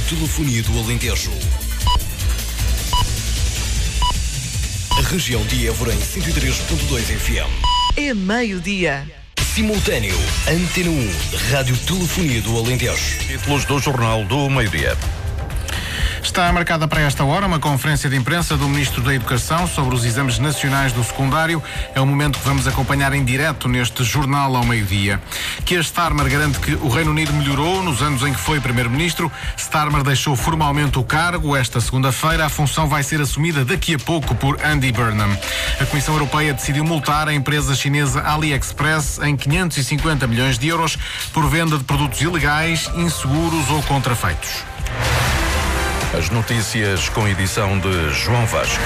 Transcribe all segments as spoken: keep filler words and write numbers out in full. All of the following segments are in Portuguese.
Telefonia do Alentejo. A região de Évora em cento e três ponto dois F M. É meio-dia. Simultâneo, Antena um, Rádio Telefonia do Alentejo. Títulos do Jornal do Meio-Dia. Está marcada para esta hora uma conferência de imprensa do Ministro da Educação sobre os exames nacionais do secundário. É o momento que vamos acompanhar em direto neste jornal ao meio-dia. Keir Starmer garante que o Reino Unido melhorou nos anos em que foi Primeiro-Ministro. Starmer deixou formalmente o cargo esta segunda-feira. A função vai ser assumida daqui a pouco por Andy Burnham. A Comissão Europeia decidiu multar a empresa chinesa AliExpress em quinhentos e cinquenta milhões de euros por venda de produtos ilegais, inseguros ou contrafeitos. As notícias com edição de João Vasco.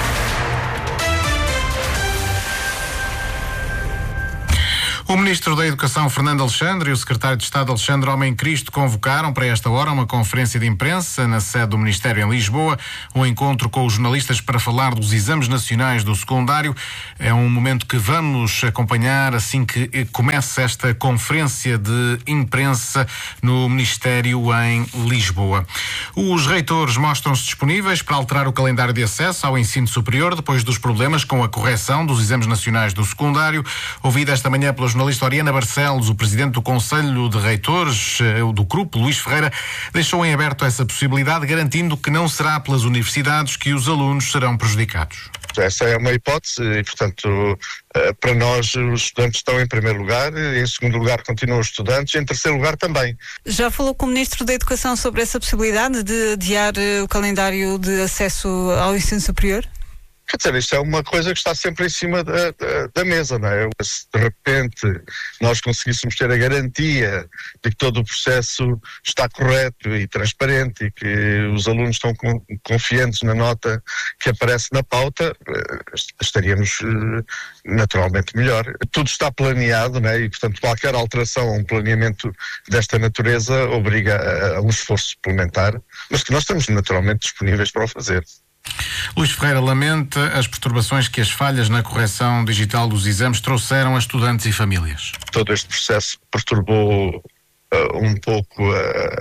O Ministro da Educação, Fernando Alexandre, e o Secretário de Estado, Alexandre Homem Cristo, convocaram para esta hora uma conferência de imprensa na sede do Ministério em Lisboa, um encontro com os jornalistas para falar dos exames nacionais do secundário. É um momento que vamos acompanhar assim que comece esta conferência de imprensa no Ministério em Lisboa. Os reitores mostram-se disponíveis para alterar o calendário de acesso ao ensino superior depois dos problemas com a correção dos exames nacionais do secundário. Ouvido esta manhã pela jornalista Oriana Barcelos, o presidente do Conselho de Reitores do grupo, Luís Ferreira, deixou em aberto essa possibilidade, garantindo que não será pelas universidades que os alunos serão prejudicados. Essa é uma hipótese e, portanto, para nós os estudantes estão em primeiro lugar, em segundo lugar continuam os estudantes e em terceiro lugar também. Já falou com o Ministro da Educação sobre essa possibilidade de adiar o calendário de acesso ao ensino superior? Quer dizer, isto é uma coisa que está sempre em cima da, da, da mesa, não é? Se de repente nós conseguíssemos ter a garantia de que todo o processo está correto e transparente e que os alunos estão com, confiantes na nota que aparece na pauta, estaríamos naturalmente melhor. Tudo está planeado, não é? E, portanto, qualquer alteração a um planeamento desta natureza obriga a, a um esforço suplementar, mas que nós estamos naturalmente disponíveis para o fazer. Luís Ferreira lamenta as perturbações que as falhas na correção digital dos exames trouxeram a estudantes e famílias. Todo este processo perturbou uh, um pouco uh,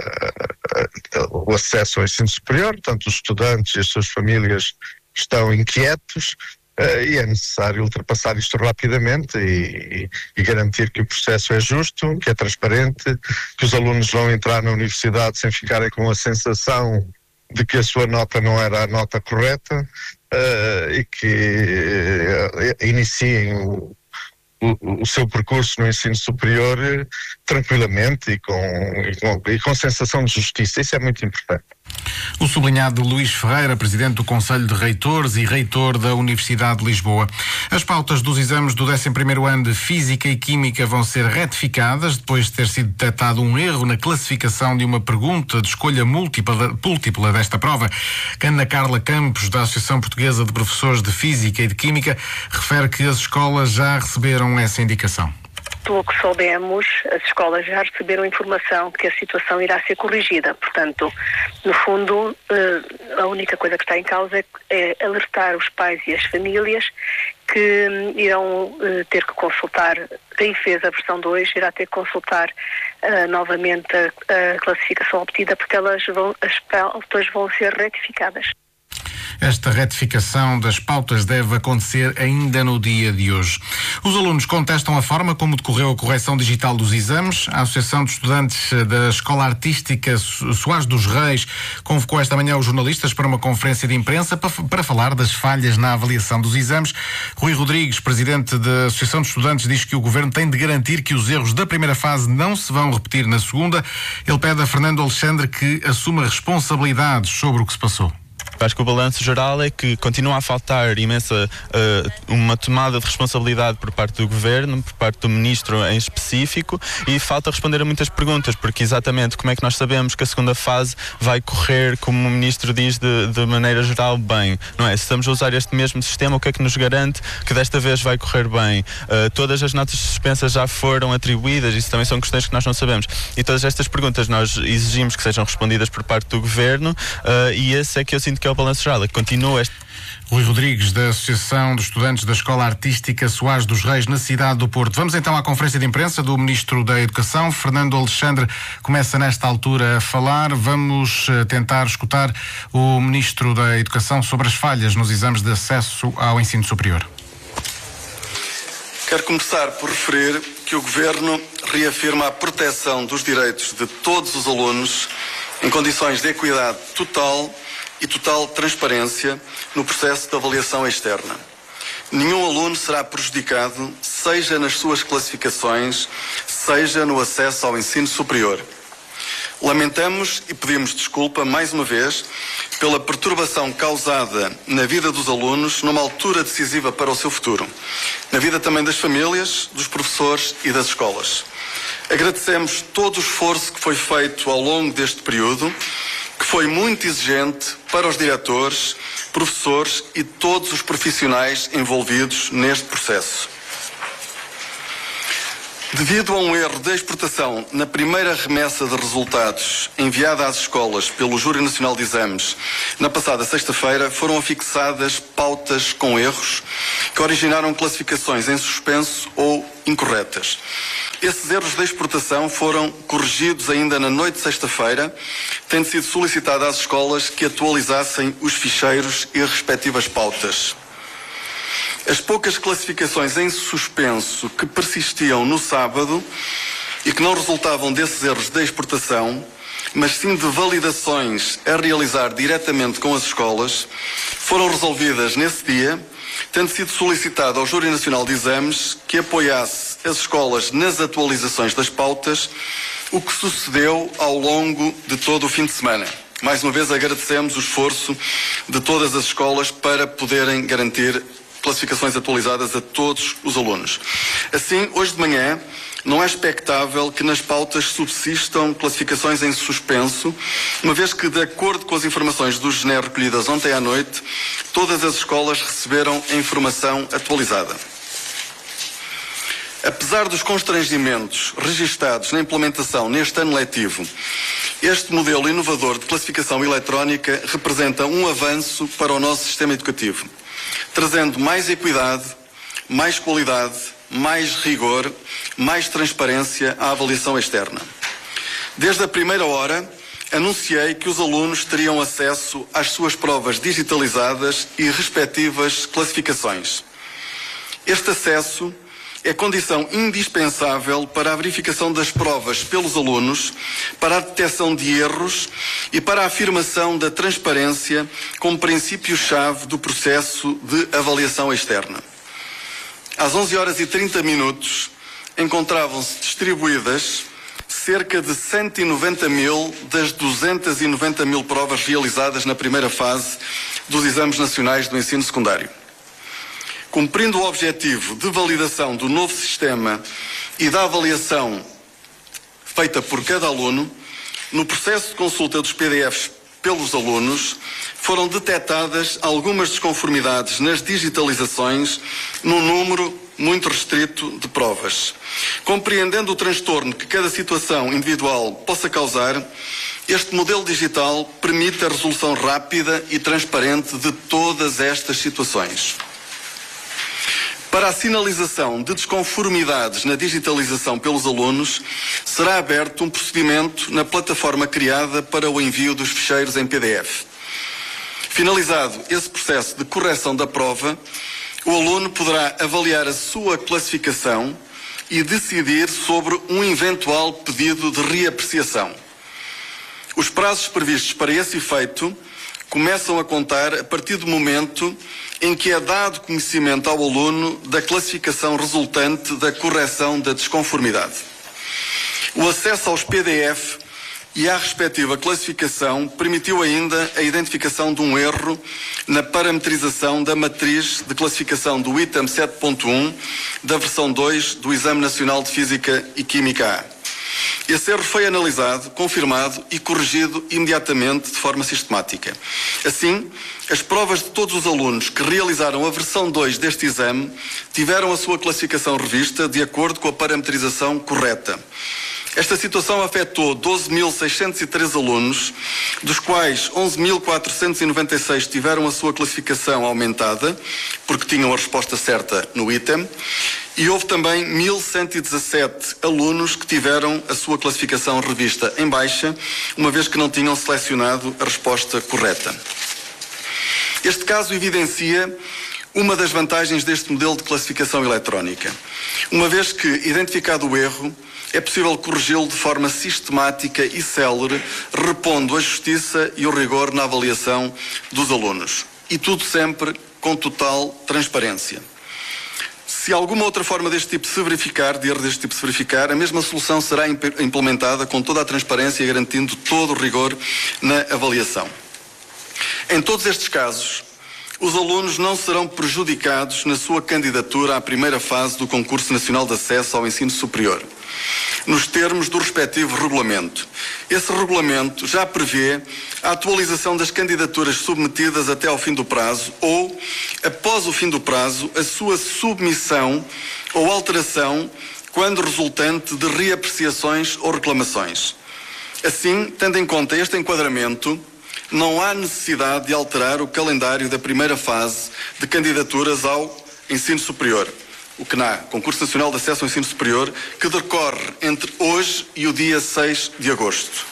uh, o acesso ao ensino superior, portanto os estudantes e as suas famílias estão inquietos uh, e é necessário ultrapassar isto rapidamente e, e, e garantir que o processo é justo, que é transparente, que os alunos vão entrar na universidade sem ficarem com a sensação de que a sua nota não era a nota correta uh, e que uh, iniciem o, o, o seu percurso no ensino superior uh, tranquilamente e com, e, com, e com sensação de justiça. Isso é muito importante. O sublinhado Luís Ferreira, presidente do Conselho de Reitores e reitor da Universidade de Lisboa. As pautas dos exames do décimo primeiro ano de Física e Química vão ser retificadas depois de ter sido detectado um erro na classificação de uma pergunta de escolha múltipla, múltipla desta prova. Ana Carla Campos, da Associação Portuguesa de Professores de Física e de Química, refere que as escolas já receberam essa indicação. Pelo que soubemos, as escolas já receberam informação que a situação irá ser corrigida. Portanto, no fundo, a única coisa que está em causa é alertar os pais e as famílias que irão ter que consultar, quem fez a versão dois irá ter que consultar uh, novamente a, a classificação obtida, porque elas vão, as pautas vão ser retificadas. Esta retificação das pautas deve acontecer ainda no dia de hoje. Os alunos contestam a forma como decorreu a correção digital dos exames. A Associação de Estudantes da Escola Artística Soares dos Reis convocou esta manhã os jornalistas para uma conferência de imprensa para, para falar das falhas na avaliação dos exames. Rui Rodrigues, presidente da Associação de Estudantes, diz que o Governo tem de garantir que os erros da primeira fase não se vão repetir na segunda. Ele pede a Fernando Alexandre que assuma responsabilidades sobre o que se passou. Acho que o balanço geral é que continua a faltar imensa uh, uma tomada de responsabilidade por parte do Governo, por parte do Ministro em específico, e falta responder a muitas perguntas, porque exatamente como é que nós sabemos que a segunda fase vai correr, como o Ministro diz, de, de maneira geral bem, não é? Se estamos a usar este mesmo sistema, o que é que nos garante que desta vez vai correr bem? Uh, todas as notas suspensas já foram atribuídas, isso também são questões que nós não sabemos, e todas estas perguntas nós exigimos que sejam respondidas por parte do Governo, uh, e esse é que eu sinto que que é o Balanço Geral, é que continua este... Rui Rodrigues, da Associação dos Estudantes da Escola Artística Soares dos Reis, na cidade do Porto. Vamos então à conferência de imprensa do Ministro da Educação. Fernando Alexandre começa nesta altura a falar. Vamos tentar escutar o Ministro da Educação sobre as falhas nos exames de acesso ao ensino superior. Quero começar por referir que o Governo reafirma a proteção dos direitos de todos os alunos em condições de equidade total e total transparência no processo de avaliação externa. Nenhum aluno será prejudicado, seja nas suas classificações, seja no acesso ao ensino superior. Lamentamos e pedimos desculpa, mais uma vez, pela perturbação causada na vida dos alunos numa altura decisiva para o seu futuro, na vida também das famílias, dos professores e das escolas. Agradecemos todo o esforço que foi feito ao longo deste período, que foi muito exigente para os diretores, professores e todos os profissionais envolvidos neste processo. Devido a um erro de exportação na primeira remessa de resultados enviada às escolas pelo Júri Nacional de Exames na passada sexta-feira, foram afixadas pautas com erros que originaram classificações em suspenso ou incorretas. Esses erros de exportação foram corrigidos ainda na noite de sexta-feira, tendo sido solicitado às escolas que atualizassem os ficheiros e respectivas pautas. As poucas classificações em suspenso que persistiam no sábado e que não resultavam desses erros de exportação, mas sim de validações a realizar diretamente com as escolas, foram resolvidas nesse dia, tendo sido solicitado ao Júri Nacional de Exames que apoiasse as escolas nas atualizações das pautas, o que sucedeu ao longo de todo o fim de semana. Mais uma vez agradecemos o esforço de todas as escolas para poderem garantir classificações atualizadas a todos os alunos. Assim, hoje de manhã, não é expectável que nas pautas subsistam classificações em suspenso, uma vez que, de acordo com as informações do G N E recolhidas ontem à noite, todas as escolas receberam a informação atualizada. Apesar dos constrangimentos registados na implementação neste ano letivo, este modelo inovador de classificação eletrónica representa um avanço para o nosso sistema educativo, trazendo mais equidade, mais qualidade, mais rigor, mais transparência à avaliação externa. Desde a primeira hora, anunciei que os alunos teriam acesso às suas provas digitalizadas e respectivas classificações. Este acesso é condição indispensável para a verificação das provas pelos alunos, para a detecção de erros e para a afirmação da transparência como princípio-chave do processo de avaliação externa. Às onze horas e trinta minutos, encontravam-se distribuídas cerca de cento e noventa mil das duzentas e noventa mil provas realizadas na primeira fase dos exames nacionais do ensino secundário. Cumprindo o objetivo de validação do novo sistema e da avaliação feita por cada aluno, no processo de consulta dos P D Fs pelos alunos, foram detectadas algumas desconformidades nas digitalizações num número muito restrito de provas. Compreendendo o transtorno que cada situação individual possa causar, este modelo digital permite a resolução rápida e transparente de todas estas situações. Para a sinalização de desconformidades na digitalização pelos alunos, será aberto um procedimento na plataforma criada para o envio dos ficheiros em P D F. Finalizado esse processo de correção da prova, o aluno poderá avaliar a sua classificação e decidir sobre um eventual pedido de reapreciação. Os prazos previstos para esse efeito começam a contar a partir do momento em que é dado conhecimento ao aluno da classificação resultante da correção da desconformidade. O acesso aos P D F e à respectiva classificação permitiu ainda a identificação de um erro na parametrização da matriz de classificação do item sete ponto um da versão dois do Exame Nacional de Física e Química A. Esse erro foi analisado, confirmado e corrigido imediatamente de forma sistemática. Assim, as provas de todos os alunos que realizaram a versão dois deste exame tiveram a sua classificação revista de acordo com a parametrização correta. Esta situação afetou doze mil seiscentos e três alunos, dos quais onze mil quatrocentos e noventa e seis tiveram a sua classificação aumentada, porque tinham a resposta certa no item, e houve também mil cento e dezassete alunos que tiveram a sua classificação revista em baixa, uma vez que não tinham selecionado a resposta correta. Este caso evidencia uma das vantagens deste modelo de classificação eletrónica, uma vez que, identificado o erro, é possível corrigi-lo de forma sistemática e célere, repondo a justiça e o rigor na avaliação dos alunos. E tudo sempre com total transparência. Se alguma outra forma deste tipo se verificar, de erro deste tipo se verificar, a mesma solução será implementada com toda a transparência e garantindo todo o rigor na avaliação. Em todos estes casos, os alunos não serão prejudicados na sua candidatura à primeira fase do Concurso Nacional de Acesso ao Ensino Superior, nos termos do respectivo regulamento. Esse regulamento já prevê a atualização das candidaturas submetidas até ao fim do prazo ou, após o fim do prazo, a sua submissão ou alteração quando resultante de reapreciações ou reclamações. Assim, tendo em conta este enquadramento, não há necessidade de alterar o calendário da primeira fase de candidaturas ao ensino superior, o C N A, Concurso Nacional de Acesso ao Ensino Superior, que decorre entre hoje e o dia seis de agosto.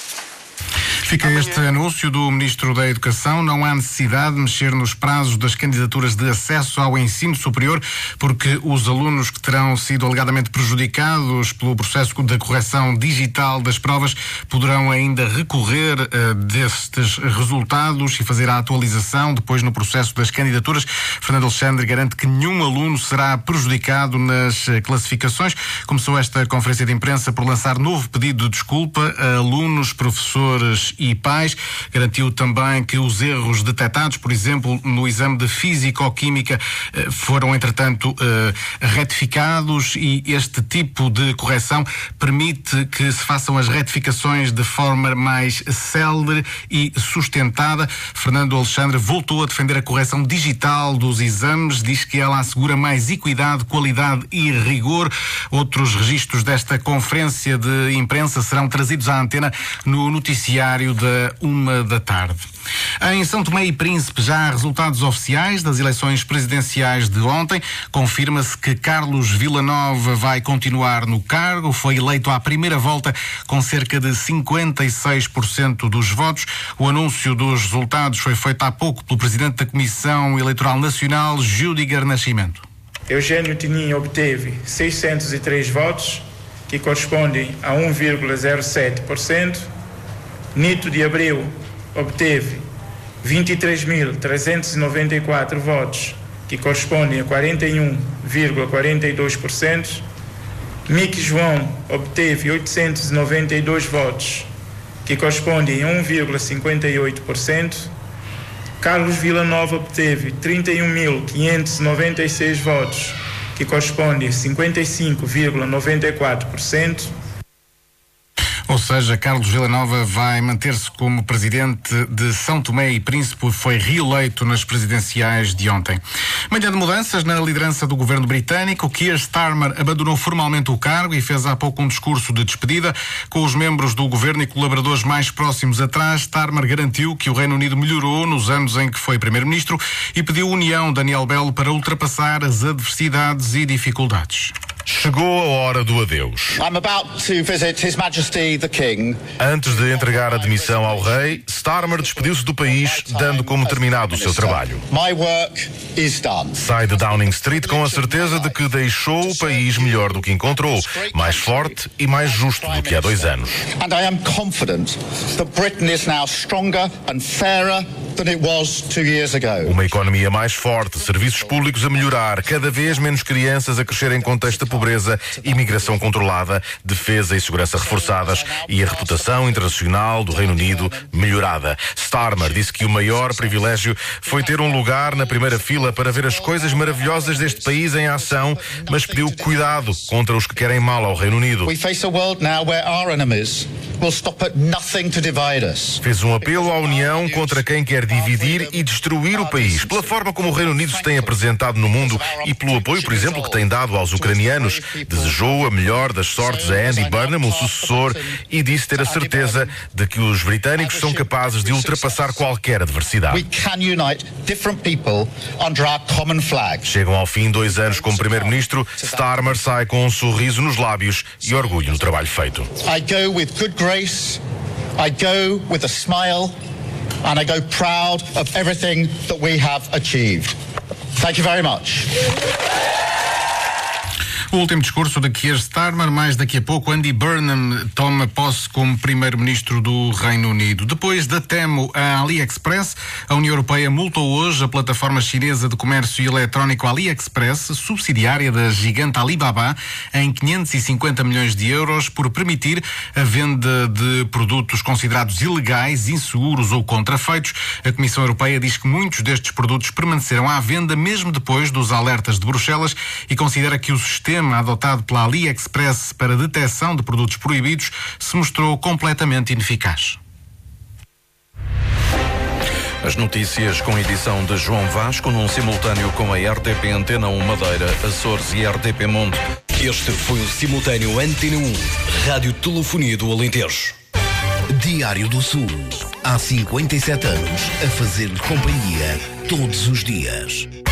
Fica este anúncio do Ministro da Educação. Não há necessidade de mexer nos prazos das candidaturas de acesso ao ensino superior, porque os alunos que terão sido alegadamente prejudicados pelo processo da correção digital das provas poderão ainda recorrer uh, destes resultados e fazer a atualização depois no processo das candidaturas. Fernando Alexandre garante que nenhum aluno será prejudicado nas classificações. Começou esta conferência de imprensa por lançar novo pedido de desculpa a alunos, professores e pais. Garantiu também que os erros detectados, por exemplo, no exame de Físico-Química, foram, entretanto, retificados, e este tipo de correção permite que se façam as retificações de forma mais célere e sustentada. Fernando Alexandre voltou a defender a correção digital dos exames, diz que ela assegura mais equidade, qualidade e rigor. Outros registros desta conferência de imprensa serão trazidos à antena no noticiário da uma da tarde. Em São Tomé e Príncipe já há resultados oficiais das eleições presidenciais de ontem. Confirma-se que Carlos Villanova vai continuar no cargo. Foi eleito à primeira volta com cerca de cinquenta e seis por cento dos votos. O anúncio dos resultados foi feito há pouco pelo Presidente da Comissão Eleitoral Nacional, Júdiger Nascimento. Eugênio Tininho obteve seiscentos e três votos, que correspondem a um vírgula zero sete por cento. Nito de Abreu obteve vinte e três mil trezentos e noventa e quatro votos, que correspondem a quarenta e um vírgula quarenta e dois por cento. Mick João obteve oitocentos e noventa e dois votos, que correspondem a um vírgula cinquenta e oito por cento. Carlos Villanova obteve trinta e um mil quinhentos e noventa e seis votos, que correspondem a cinquenta e cinco vírgula noventa e quatro por cento. Ou seja, Carlos Villanova vai manter-se como presidente de São Tomé e Príncipe, foi reeleito nas presidenciais de ontem. Manhã de mudanças na liderança do governo britânico. Keir Starmer abandonou formalmente o cargo e fez há pouco um discurso de despedida. Com os membros do governo e colaboradores mais próximos atrás, Starmer garantiu que o Reino Unido melhorou nos anos em que foi primeiro-ministro e pediu união, Daniel Bell, para ultrapassar as adversidades e dificuldades. Chegou a hora do adeus. I'm about to visit His Majesty the King. Antes de entregar a demissão ao rei, Starmer despediu-se do país, dando como terminado o seu trabalho. My work is done. Sai de Downing Street com a certeza de que deixou o país melhor do que encontrou, mais forte e mais justo do que há dois anos. And I am confident that Britain is now stronger and fairer than it was two years ago. Uma economia mais forte, serviços públicos a melhorar, cada vez menos crianças a crescer em contexto de pobreza, imigração controlada, defesa e segurança reforçadas e a reputação internacional do Reino Unido melhorada. Starmer disse que o maior privilégio foi ter um lugar na primeira fila para ver as coisas maravilhosas deste país em ação, mas pediu cuidado contra os que querem mal ao Reino Unido. We face a world now where our enemies will stop at nothing to divide us. Fez um apelo à união contra quem quer dividir e destruir o país, pela forma como o Reino Unido se tem apresentado no mundo e pelo apoio, por exemplo, que tem dado aos ucranianos. Desejou a melhor das sortes a Andy Burnham, o sucessor, e disse ter a certeza de que os britânicos são capazes de ultrapassar qualquer adversidade. Chegam ao fim dois anos como primeiro-ministro. Starmer sai com um sorriso nos lábios e orgulho no trabalho feito. I go with good grace, I go with a smile, and I go proud of everything that we have achieved. Thank you very much. O último discurso de Keir Starmer. Mais daqui a pouco, Andy Burnham toma posse como primeiro-ministro do Reino Unido. Depois da Temu à AliExpress, a União Europeia multou hoje a plataforma chinesa de comércio eletrónico AliExpress, subsidiária da gigante Alibaba, em quinhentos e cinquenta milhões de euros por permitir a venda de produtos considerados ilegais, inseguros ou contrafeitos. A Comissão Europeia diz que muitos destes produtos permaneceram à venda mesmo depois dos alertas de Bruxelas e considera que o sistema adotado pela AliExpress para detecção de produtos proibidos se mostrou completamente ineficaz. As notícias com edição de João Vasco, num simultâneo com a R T P Antena um Madeira, Açores e R T P Mundo. Este foi o simultâneo Antena um, Rádio Telefonia do Alentejo. Diário do Sul. Há cinquenta e sete anos a fazer-lhe companhia todos os dias.